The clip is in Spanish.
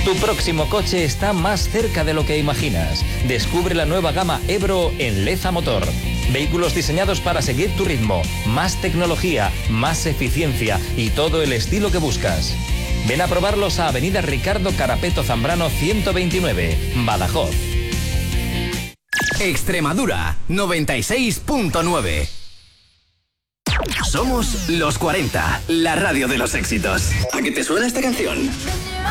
Tu próximo coche está más cerca de lo que imaginas. Descubre la nueva gama Ebro en Leza Motor. Vehículos diseñados para seguir tu ritmo, más tecnología, más eficiencia y todo el estilo que buscas. Ven a probarlos a Avenida Ricardo Carapeto Zambrano 129, Badajoz. Extremadura 96.9. Somos los 40, la radio de los éxitos. ¿A qué te suena esta canción?